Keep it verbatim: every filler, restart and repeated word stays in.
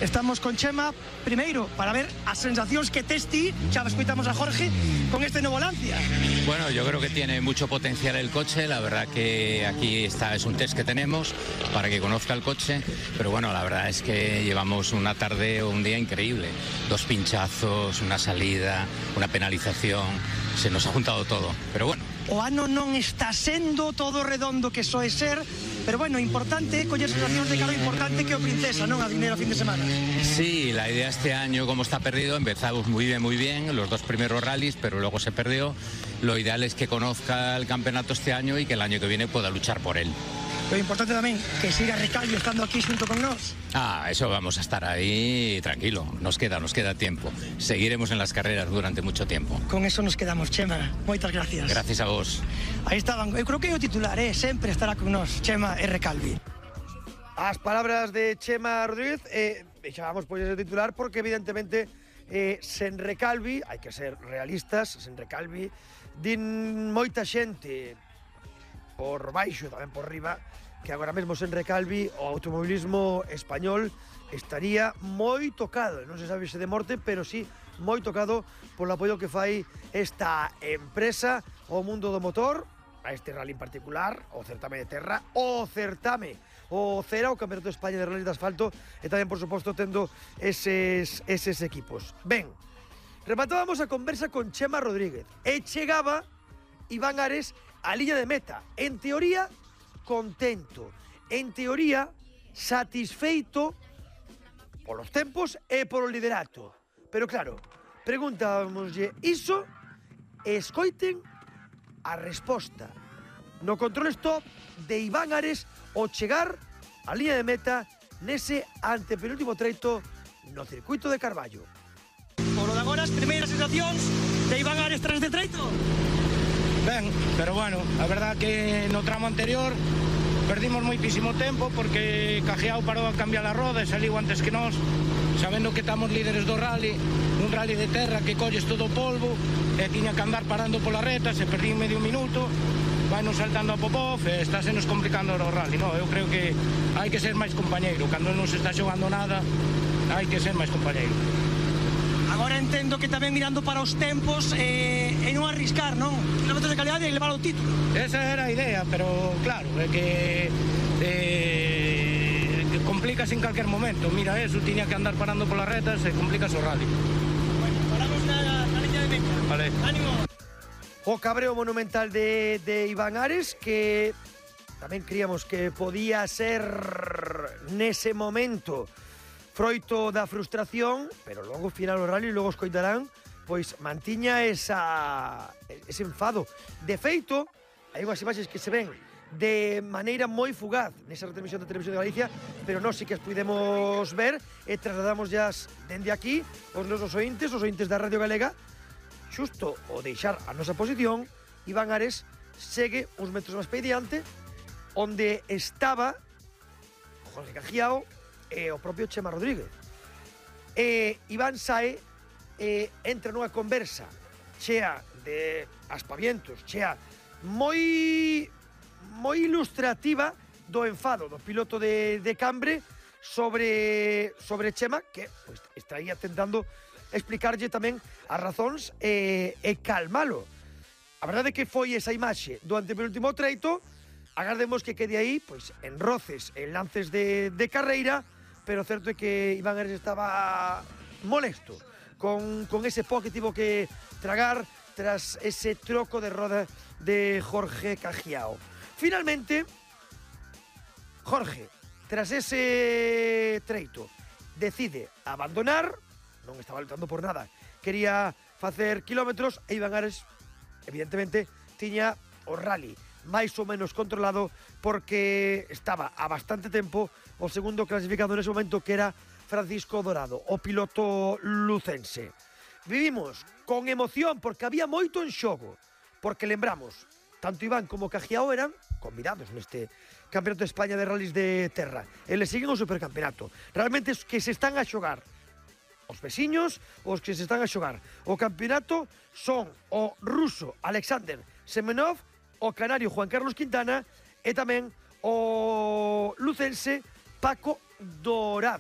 Estamos con Chema, primeiro, para ver as sensacións que tes ti, xa escoitamos a Jorge, con este novo Lancia. Bueno, yo creo que tiene mucho potencial el coche, la verdad que aquí está, es un test que tenemos para que conozca el coche, pero bueno, la verdad es que llevamos una tarde o un día increíble. Dos pinchazos, una salida, una penalización, se nos ha juntado todo, pero bueno. O ano non está sendo todo redondo que soe ser, pero bueno, importante coller sensacións de cara, importante que o Princesa, non a primeira fin de semana. Sí, la idea este año, como está perdido, empezamos muy bien, muy bien, los dos primeros rallies, pero luego se perdió. Lo ideal es que conozca el campeonato este año y que el año que viene pueda luchar por él. Lo importante tamén, que siga Recalvi estando aquí xunto con nós. Ah, eso vamos a estar ahí tranquilo, nos queda, nos queda tiempo. Seguiremos en las carreras durante mucho tiempo. Con eso nos quedamos, Chema. Moitas gracias. Gracias a vos. Aí estaban, eu creo que é o titular, eh? Sempre estará con nós, Chema e Recalvi. As palabras de Chema Rodríguez, eh, deixábamos pois ese titular porque evidentemente eh, sen Recalvi, hai que ser realistas, sen Recalvi, din moita xente por baixo e tamén por riba, que agora mesmo sen Recalvi o automobilismo español estaría moi tocado, non se sabe se de morte, pero sí moi tocado polo apoio que fai esta empresa ao mundo do motor, a este rally en particular, o certame de terra, o certame, o Cera, o Campeonato de España de Rally de Asfalto, e tamén, por suposto, tendo eses, eses equipos. Ben, rematábamos a conversa con Chema Rodríguez, e chegaba Iván Ares a liña de meta, en teoría contento, en teoría satisfeito polos tempos e polo liderato. Pero claro, preguntámoslle iso e escoiten a resposta no control stop de Iván Ares ao chegar a liña de meta nese antepenúltimo treito no circuito de Carballo. Por lo de agora, as primeiras sensacións de Iván Ares tras de treito. Ben, pero bueno, a verdad que no tramo anterior perdimos moitísimo tempo porque Cajiao parou a cambiar a roda e saliu antes que nós, sabendo que estamos líderes do rally, un rally de terra que colles todo o polvo e tiña que andar parando pola reta, se perdí medio minuto, vai nos saltando a Popov e está se nos complicando o rally, no, eu creo que hai que ser máis compañeiro, cando non se está xogando nada, hai que ser máis compañeiro. Agora entendo que tamén mirando para os tempos eh, e non arriscar, non? Kilómetros de calidade e levar o título. Esa era a idea, pero claro, é que eh, complicas en calquer momento. Mira eso, tiña que andar parando polas retas e complicas o rally. Bueno, paramos na, na liña de meta. Vale. Ánimo. O cabreo monumental de, de Iván Ares, que tamén creíamos que podía ser nese momento froito da frustración, pero logo final o rally, logo escoitarán, pois mantiña esa, ese enfado. De feito, hai unhas imaxes que se ven de maneira moi fugaz nesa retransmisión da Televisión de Galicia, pero nós sí que as pudemos ver e trasladamos ya dende aquí os nosos ointes, os ointes da Radio Galega, xusto o deixar a nosa posición. Iván Ares segue uns metros máis pe diante, onde estaba Jorge Cajiao e o propio Chema Rodríguez. E Iván sae e entra nunha conversa chea de aspavientos, chea moi moi ilustrativa do enfado do piloto de, de Cambre sobre sobre Chema, que pues, estaría tentando explicarlle tamén as razóns e, e calmalo. A verdade é que foi esa imaxe do antepenúltimo treito. Agardemos que quede aí, pois, en roces, en lances de, de carreira, pero certo é que Iván Ares estaba molesto con, con ese po que tivo que tragar tras ese troco de roda de Jorge Cajiao. Finalmente, Jorge, tras ese treito, decide abandonar, non estaba lutando por nada, quería facer kilómetros, e Iván Ares, evidentemente, tiña o rally máis ou menos controlado porque estaba a bastante tempo o segundo clasificado nese momento, que era Francisco Dorado, o piloto lucense. Vivimos con emoción porque había moito en xogo, porque lembramos, tanto Iván como Cajiao eran convidados neste Campeonato de España de Rallys de Terra. Eles siguen o supercampeonato. Realmente os que se están a xogar, os veciños, os que se están a xogar o campeonato son o ruso Alexander Semenov, o canario Juan Carlos Quintana e tamén o lucense Paco Dorado.